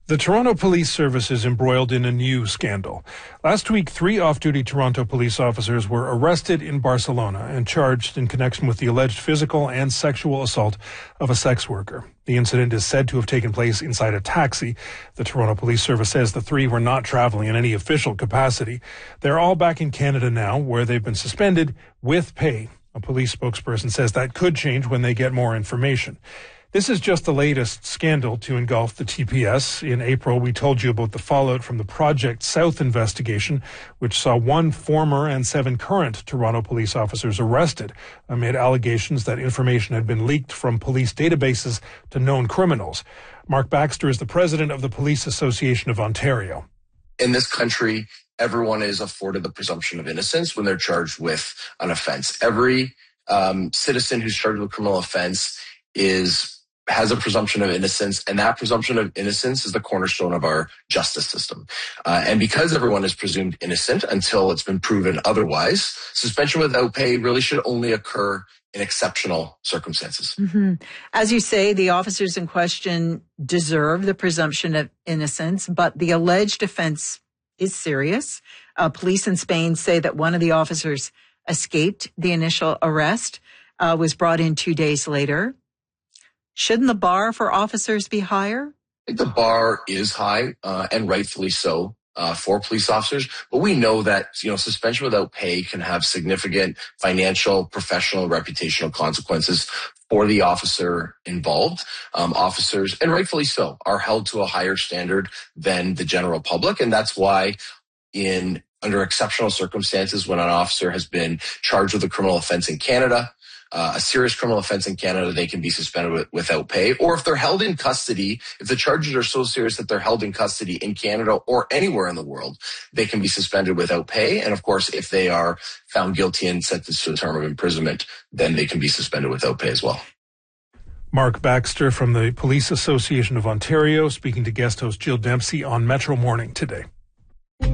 The Toronto Police Service is embroiled in a new scandal. Last week, 3 off-duty Toronto police officers were arrested in Barcelona and charged in connection with the alleged physical and sexual assault of a sex worker. The incident is said to have taken place inside a taxi. The Toronto Police Service says the 3 were not traveling in any official capacity. They're all back in Canada now, where they've been suspended with pay. A police spokesperson says that could change when they get more information. This is just the latest scandal to engulf the TPS. In April, we told you about the fallout from the Project South investigation, which saw 1 former and 7 current Toronto police officers arrested amid allegations that information had been leaked from police databases to known criminals. Mark Baxter is the president of the Police Association of Ontario. In this country, everyone is afforded the presumption of innocence when they're charged with an offense. Every citizen who's charged with a criminal offense has a presumption of innocence, and that presumption of innocence is the cornerstone of our justice system. And because everyone is presumed innocent until it's been proven otherwise, suspension without pay really should only occur in exceptional circumstances. Mm-hmm. As you say, the officers in question deserve the presumption of innocence, but the alleged offense is serious. Police in Spain say that one of the officers escaped the initial arrest, was brought in 2 days later. Shouldn't the bar for officers be higher? I think the bar is high, and rightfully so, for police officers. But we know that, suspension without pay can have significant financial, professional, reputational consequences for the officer involved. Officers, and rightfully so, are held to a higher standard than the general public. And that's why under exceptional circumstances, when an officer has been charged with a criminal offense in Canada, a serious criminal offense in Canada, they can be suspended without pay. Or if they're held in custody, if the charges are so serious that they're held in custody in Canada or anywhere in the world, they can be suspended without pay. And of course, if they are found guilty and sentenced to a term of imprisonment, then they can be suspended without pay as well. Mark Baxter from the Police Association of Ontario speaking to guest host Jill Dempsey on Metro Morning today.